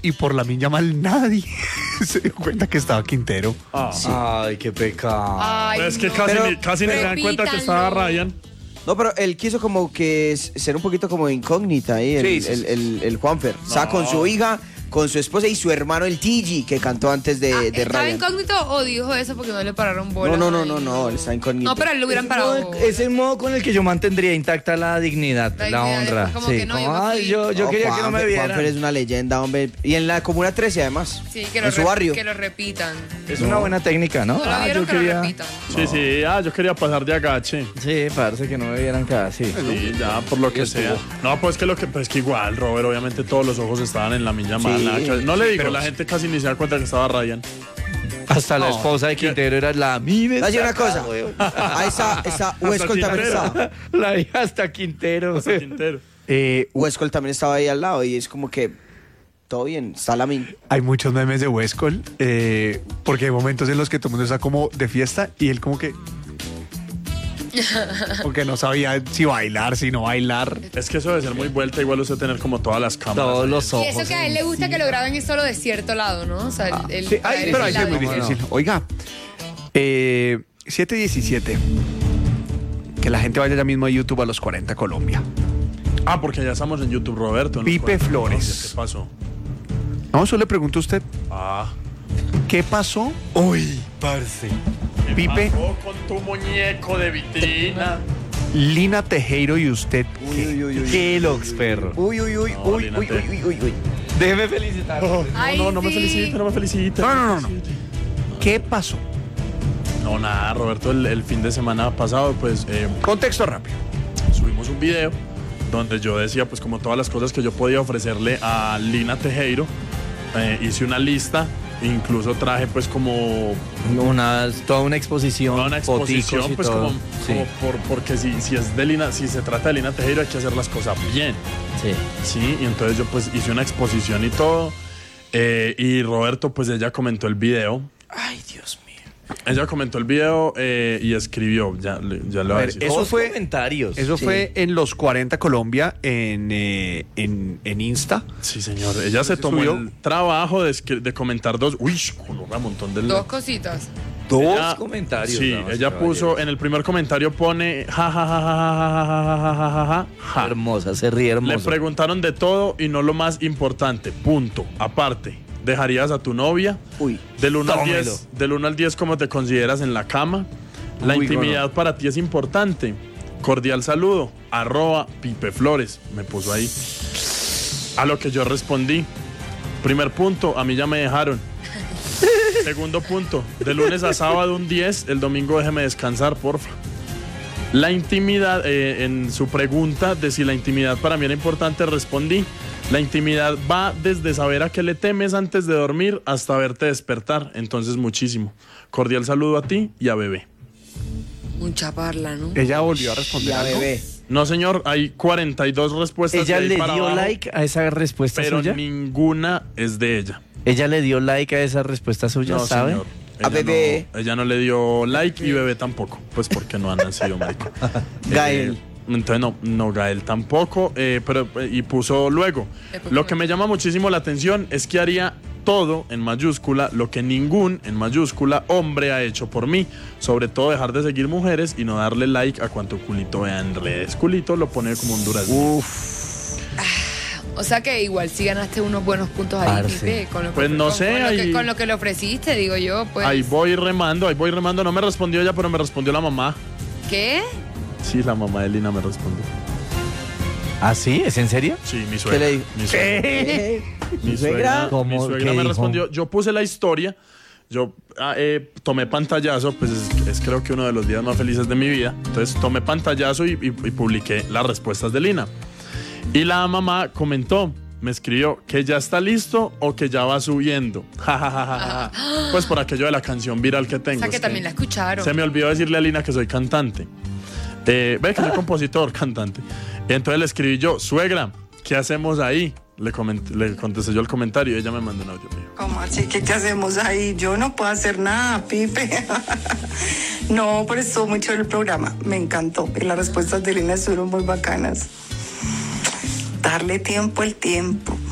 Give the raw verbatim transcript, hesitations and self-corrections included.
y por Lamine Yamal nadie se dio cuenta que estaba Quintero. Ah. Sí. Ay, qué pecado. Ay, Pero es que no. casi, Pero- ni, casi ni se dan cuenta que estaba Ryan. No, pero él quiso como que s- ser un poquito como incógnita ahí, el, Sí, sí, el, sí. el, el Juanfer. O sea, No. con su hija, con su esposa y su hermano el T G, que cantó antes de, Ah, de ¿estaba Ryan. incógnito o dijo eso porque no le pararon bola? No, no, no, Ay, no, no, él está incógnito. No, pero a él le hubieran Es parado. el modo- Es el modo con el que yo mantendría intacta la dignidad, La la, dignidad, honra. como Sí, que no, como, yo ay, aquí- yo, yo No, quería que no me Juanfer, vieran. Juanfer es una leyenda, hombre. Y en la Comuna trece, además. Sí, que lo, en su re- barrio. que lo repitan. Es una buena técnica, ¿no? No lo Ah, vieron, yo que quería... lo repitan. Sí, sí, ah, yo quería pasar de agache. Sí, parece que no me vieran casi. Sí, ya, por lo que sea. No, pues que lo que, pues que igual, Robert, obviamente todos los ojos estaban en Lamine Yamal. Sí, nada que- no le digo, pero- la gente casi ni se da cuenta que estaba Ryan. Hasta la No, esposa de Quintero era la mire. Oye, una esa cosa. cara, weón. A esa, esa Westcol también Quintero. estaba. La hija hasta Quintero. Hasta Quintero. Eh, Westcol también estaba ahí al lado y es como que todo bien, está Lamine. hay muchos memes de Westcol, eh, porque hay momentos en los que todo el mundo está como de fiesta y él como que... Porque no sabía si bailar, si no bailar. Es que eso debe ser muy vuelta, igual usted tener como todas las cámaras. Todos ahí. los Y ojos. eso que a él le gusta que lo graben es solo de cierto lado, ¿no? O sea, el, el- Sí, ay, traer pero ese ahí sí es muy lado. difícil. Oiga, eh, siete diecisiete. Que la gente vaya ya mismo a YouTube a los cuarenta Colombia. Ah, porque ya estamos en YouTube, Roberto. en los Pipe cuarenta. Flores. ¿Qué pasó? No, solo le pregunto a usted, Ah. ¿qué pasó? Uy, parce. ¿Qué Pipe. pasó con tu muñeco de vitrina? Lina Tejero y usted. Uy, uy, uy, uy. Kellogg's, perro. Uy, uy, uy, No, uy, Lina, uy, te- uy, uy, uy, uy. Déjeme felicitar. Ay, no, no, no me sí. felicite, no me felicite. No, no, no, no. ¿Qué pasó? No, nada, Roberto, el, el fin de semana pasado, pues eh, Contexto rápido. subimos un video donde yo decía, pues como todas las cosas que yo podía ofrecerle a Lina Tejero. Eh, hice una lista, incluso traje pues como Una, toda una exposición. una exposición, foticos y pues todo. como, Sí, como por, porque si, si es de Lina, si se trata de Lina Tejero hay que hacer las cosas bien, sí. sí, y entonces yo pues hice una exposición y todo, eh, y Roberto pues ella comentó el video, Ay, Dios mío. ella comentó el video eh, y escribió, ya, le- ya le voy a A ver, decir. eso Todos fue- comentarios. Eso Sí. fue en los cuarenta Colombia en, eh, en, en Insta. Sí, señor, ella se tomó subió. el trabajo de, escri- de comentar dos, uy, coloca un montón de... Dos cositas. Dos Ella- comentarios. Sí, damas y ella puso, caballeros. en el primer comentario pone ja ja ja ja ja ja ja ja ja ja ja ja. Hermosa, se ríe Le hermoso. preguntaron de todo y no lo más importante, punto. Aparte, ¿dejarías a tu novia? Uy. Del uno al Tómelo. diez, del uno al diez, ¿cómo te consideras en la cama? La Uy, intimidad para ti es importante. Cordial saludo, arroba Pipe Flores, me puso ahí. A lo que yo respondí, primer punto, a mí ya me dejaron. Segundo punto, de lunes a sábado un diez, el domingo déjeme descansar, porfa. La intimidad, eh, en su pregunta de si la intimidad para mí era importante, respondí, la intimidad va desde saber a qué le temes antes de dormir hasta verte despertar, entonces muchísimo. Cordial saludo a ti y a Bebé. Mucha parla, ¿no? Ella volvió a Y responder a algo. bebé. No, señor, hay cuarenta y dos respuestas. Ella de ahí le para dio abajo, like a esa respuesta pero suya. ninguna es de ella. Ella le dio like a esa respuesta suya, No, ¿sabe? señor. A Ella Bebé. no- ella no le dio like y Bebé tampoco, pues porque no han nacido, marico. Gael. Eh, entonces no, no, Gael tampoco, eh, pero eh, y puso luego. Después Lo que comentó. me llama muchísimo la atención es que haría todo en mayúscula, lo que ningún en mayúscula hombre ha hecho por mí. Sobre todo dejar de seguir mujeres y no darle like a cuanto culito vea en redes. Culito lo pone como un durazno. O sea que igual sí ganaste unos buenos puntos ahí, Parce. Pipe, con lo que, Pues no con- sé, con, lo que, ahí- con lo que le ofreciste, digo yo, pues. Ahí voy remando, ahí voy remando. No me respondió ella, pero me respondió la mamá. ¿Qué? Sí, la mamá de Lina me respondió. ¿Ah, sí? ¿Es en serio? Sí, mi suegra. le dijo? Mi suegra. Mi suegra? ¿Cómo? mi suegra ¿Qué me dijo? respondió. Yo puse la historia. Yo ah, eh, tomé pantallazo, pues es, es creo que uno de los días más felices de mi vida. Entonces tomé pantallazo y, y- y publiqué las respuestas de Lina. Y la mamá comentó, me escribió que ya está listo o que ya va subiendo. Ja, ja, ja, ja, ja. Pues por aquello de la canción viral que tengo. O sea que es también la escucharon. Se me olvidó decirle a Lina que soy cantante. Eh, ve que soy compositor, cantante. Entonces le escribí yo, suegra, ¿qué hacemos ahí? Le, coment- le contesté yo el comentario y ella me mandó un audio mío. ¿Cómo así? ¿Qué, ¿Qué hacemos ahí? Yo no puedo hacer nada, Pipe. No, pero estuvo mucho el programa. Me encantó. Y las respuestas de Lina estuvieron muy bacanas. Darle tiempo al tiempo.